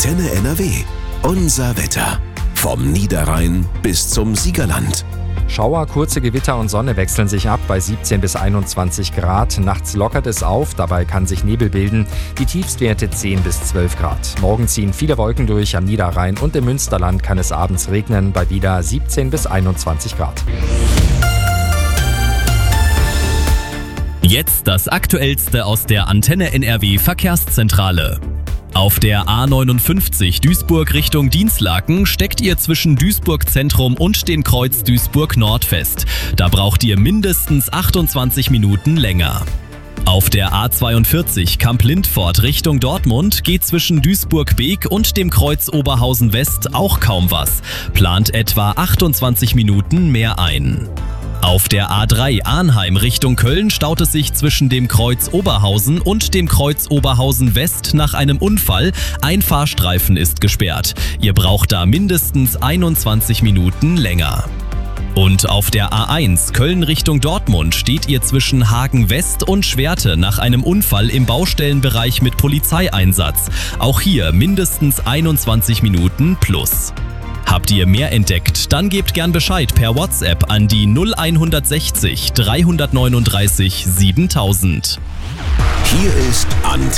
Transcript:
Antenne NRW. Unser Wetter. Vom Niederrhein bis zum Siegerland. Schauer, kurze Gewitter und Sonne wechseln sich ab bei 17 bis 21 Grad. Nachts lockert es auf, dabei kann sich Nebel bilden. Die Tiefstwerte 10 bis 12 Grad. Morgen ziehen viele Wolken durch, am Niederrhein und im Münsterland kann es abends regnen bei wieder 17 bis 21 Grad. Jetzt das Aktuellste aus der Antenne NRW Verkehrszentrale. Auf der A59 Duisburg Richtung Dinslaken steckt ihr zwischen Duisburg Zentrum und dem Kreuz Duisburg Nord fest. Da braucht ihr mindestens 28 Minuten länger. Auf der A42 Kamp-Lindfort Richtung Dortmund geht zwischen Duisburg-Beek und dem Kreuz Oberhausen West auch kaum was. Plant etwa 28 Minuten mehr ein. Auf der A3 Arnheim Richtung Köln staut es sich zwischen dem Kreuz Oberhausen und dem Kreuz Oberhausen West nach einem Unfall. Ein Fahrstreifen ist gesperrt. Ihr braucht da mindestens 21 Minuten länger. Und auf der A1 Köln Richtung Dortmund steht ihr zwischen Hagen West und Schwerte nach einem Unfall im Baustellenbereich mit Polizeieinsatz. Auch hier mindestens 21 Minuten plus. Habt ihr mehr entdeckt? Dann gebt gern Bescheid per WhatsApp an die 0160 339 7000. Hier ist Antenne.